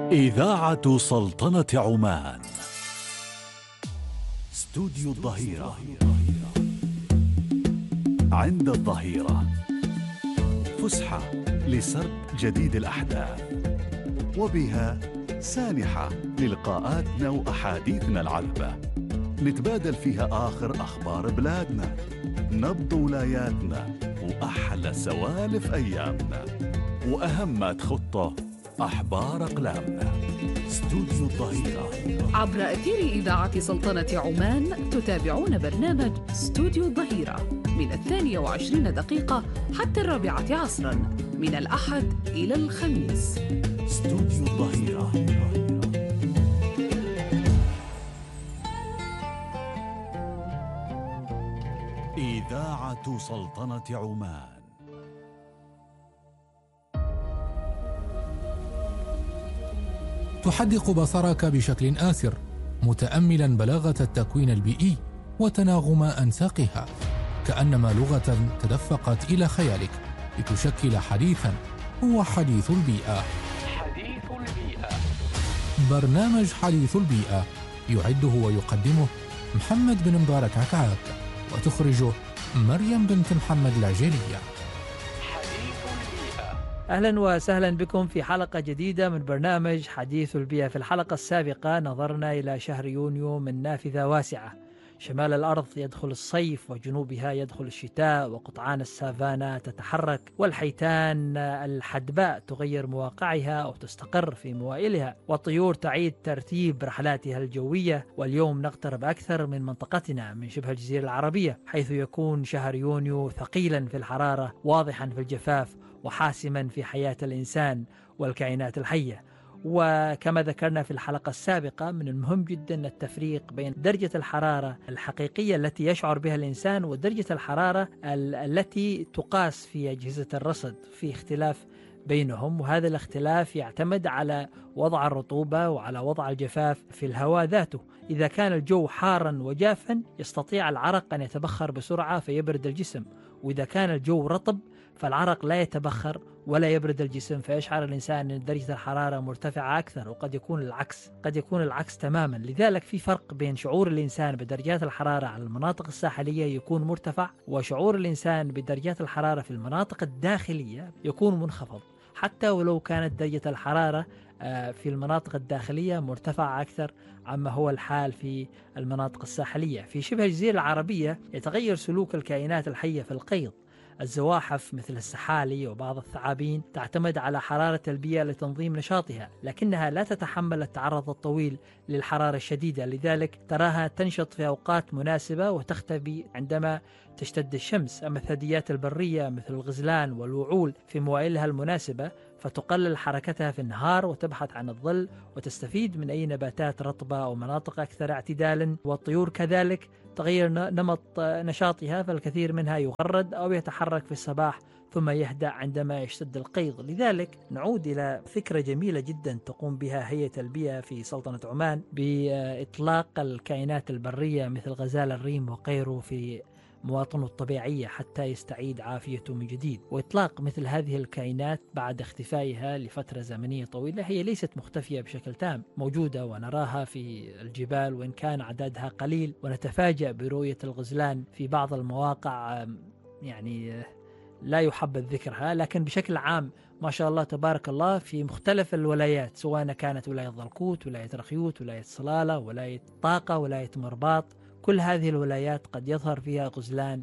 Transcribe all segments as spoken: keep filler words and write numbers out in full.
إذاعة سلطنة عمان. استوديو الظهيرة. عند الظهيرة فسحة لسرد جديد الأحداث، وبها سانحة للقاءاتنا وأحاديثنا العذبة، نتبادل فيها آخر أخبار بلادنا، نبض ولاياتنا، وأحلى سوالف أيامنا، وأهم ما تخطه أحبار أقلامنا. استوديو الظهيرة. عبر أثير إذاعة سلطنة عمان تتابعون برنامج استوديو الظهيرة من الثانية وعشرين دقيقة حتى الرابعة عصرا، من الأحد إلى الخميس. استوديو الظهيرة. إذاعة سلطنة عمان. تحدق بصرك بشكل آسر، متأملا بلاغة التكوين البيئي وتناغم أنساقها، كأنما لغة تدفقت إلى خيالك لتشكل حديثا هو حديث البيئة. حديث البيئة، برنامج حديث البيئة يعده ويقدمه محمد بن مبارك عكعاك، وتخرجه مريم بنت محمد العجيرية. أهلا وسهلا بكم في حلقة جديدة من برنامج حديث البيئة. في الحلقة السابقة نظرنا إلى شهر يونيو من نافذة واسعة. شمال الأرض يدخل الصيف، وجنوبها يدخل الشتاء، وقطعان السافانا تتحرك، والحيتان الحدباء تغير مواقعها أو تستقر في موائلها، والطيور تعيد ترتيب رحلاتها الجوية. واليوم نقترب أكثر من منطقتنا من شبه الجزيرة العربية، حيث يكون شهر يونيو ثقيلا في الحرارة، واضحا في الجفاف، وحاسما في حياة الإنسان والكائنات الحية. وكما ذكرنا في الحلقة السابقة، من المهم جدا التفريق بين درجة الحرارة الحقيقية التي يشعر بها الإنسان ودرجة الحرارة التي تقاس في أجهزة الرصد، في اختلاف بينهم، وهذا الاختلاف يعتمد على وضع الرطوبة وعلى وضع الجفاف في الهواء ذاته. إذا كان الجو حارا وجافا يستطيع العرق أن يتبخر بسرعة فيبرد الجسم، وإذا كان الجو رطب فالعرق لا يتبخر ولا يبرد الجسم، فيشعر الإنسان أن درجة الحرارة مرتفعة أكثر. وقد يكون العكس، قد يكون العكس تماما. لذلك في فرق بين شعور الإنسان بدرجات الحرارة على المناطق الساحلية يكون مرتفع، وشعور الإنسان بدرجات الحرارة في المناطق الداخلية يكون منخفض، حتى ولو كانت درجة الحرارة في المناطق الداخلية مرتفعة أكثر عما هو الحال في المناطق الساحلية. في شبه الجزيرة العربية يتغير سلوك الكائنات الحية في القيض. الزواحف مثل السحالي وبعض الثعابين تعتمد على حرارة البيئة لتنظيم نشاطها، لكنها لا تتحمل التعرض الطويل للحرارة الشديدة، لذلك تراها تنشط في أوقات مناسبة وتختفي عندما تشتد الشمس. أما الثدييات البرية مثل الغزلان والوعول في موائلها المناسبة فتقلل حركتها في النهار وتبحث عن الظل وتستفيد من أي نباتات رطبة أو مناطق أكثر اعتدالا. والطيور كذلك تغير نمط نشاطها، فالكثير منها يغرد أو يتحرك في الصباح ثم يهدأ عندما يشتد القيض. لذلك نعود إلى فكرة جميلة جدا تقوم بها هيئة البيئة في سلطنة عمان بإطلاق الكائنات البرية مثل غزال الريم وغيره في مواطنه الطبيعية حتى يستعيد عافيته من جديد. وإطلاق مثل هذه الكائنات بعد اختفائها لفترة زمنية طويلة، هي ليست مختفية بشكل تام، موجودة ونراها في الجبال وإن كان عددها قليل، ونتفاجأ برؤية الغزلان في بعض المواقع يعني لا يحبذ ذكرها، لكن بشكل عام ما شاء الله تبارك الله في مختلف الولايات، سواء كانت ولاية ضلقوت، ولاية رخيوت، ولاية صلالة، ولاية طاقة، ولاية مرباط، كل هذه الولايات قد يظهر فيها غزلان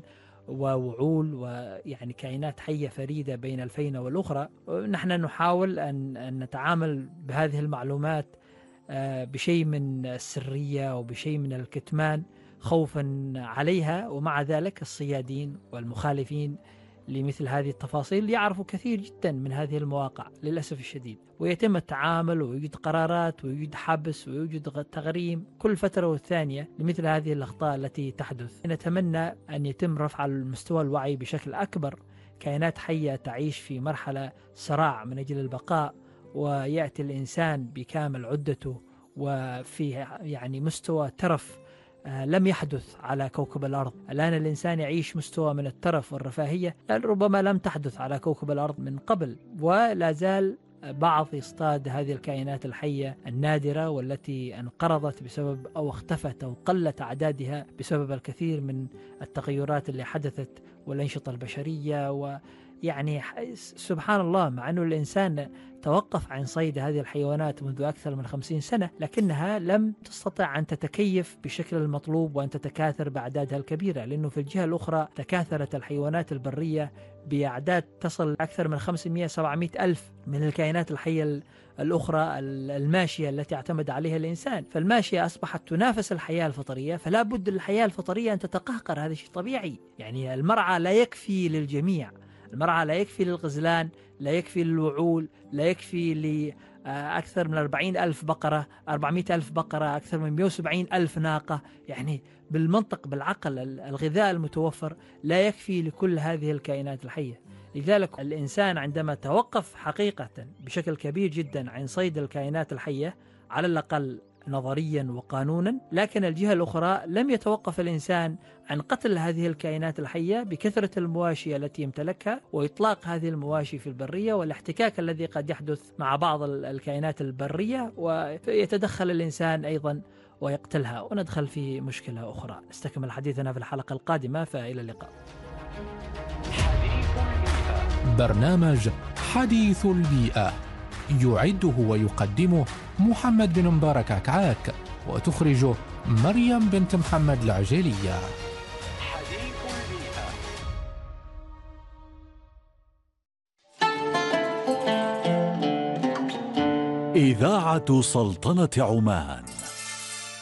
ووعول ويعني كائنات حية فريدة بين الفينة والأخرى. نحن نحاول أن, أن نتعامل بهذه المعلومات بشيء من السرية وبشيء من الكتمان خوفا عليها، ومع ذلك الصيادين والمخالفين لمثل هذه التفاصيل يعرفوا كثير جدا من هذه المواقع للأسف الشديد، ويتم التعامل ويوجد قرارات ويوجد حبس ويوجد تغريم كل فترة والثانية لمثل هذه الأخطاء التي تحدث. نتمنى أن يتم رفع المستوى الوعي بشكل أكبر. كائنات حية تعيش في مرحلة صراع من أجل البقاء، ويأتي الإنسان بكامل عدته وفي يعني مستوى ترف لم يحدث على كوكب الأرض. الآن الإنسان يعيش مستوى من الترف والرفاهية ربما لم تحدث على كوكب الأرض من قبل، ولا زال بعض يصطاد هذه الكائنات الحية النادرة والتي انقرضت بسبب أو اختفت أو قلت أعدادها بسبب الكثير من التغيرات اللي حدثت والأنشطة البشرية. ويعني سبحان الله، مع أنه الإنسان توقف عن صيد هذه الحيوانات منذ أكثر من خمسين سنة، لكنها لم تستطع أن تتكيف بشكل المطلوب وأن تتكاثر بأعدادها الكبيرة، لأنه في الجهة الأخرى تكاثرت الحيوانات البرية بأعداد تصل أكثر من خمسمائة سبعمائة ألف من الكائنات الحية الأخرى الماشية التي اعتمد عليها الإنسان. فالماشية أصبحت تنافس الحياة الفطرية، فلا بد للحياة الفطرية أن تتقهقر، هذا شيء طبيعي. يعني المرعى لا يكفي للجميع، المرعى لا يكفي للغزلان، لا يكفي للوعول، لا يكفي لأكثر من أربعين ألف بقرة، أربعمائة ألف بقرة، أكثر من مئة وسبعين ألف ناقة. يعني بالمنطق بالعقل الغذاء المتوفر لا يكفي لكل هذه الكائنات الحية. لذلك الإنسان عندما توقف حقيقة بشكل كبير جدا عن صيد الكائنات الحية، على الأقل نظريا وقانونا، لكن الجهة الأخرى لم يتوقف الإنسان عن قتل هذه الكائنات الحية بكثرة المواشي التي يمتلكها وإطلاق هذه المواشي في البرية والاحتكاك الذي قد يحدث مع بعض الكائنات البرية، ويتدخل الإنسان أيضا ويقتلها، وندخل في مشكلة أخرى. نستكمل حديثنا في الحلقة القادمة، فإلى اللقاء. برنامج حديث البيئة يعده ويقدمه محمد بن مبارك عكعاك، وتخرجه مريم بنت محمد العجيلية. حديث البيئة. إذاعة سلطنة عمان.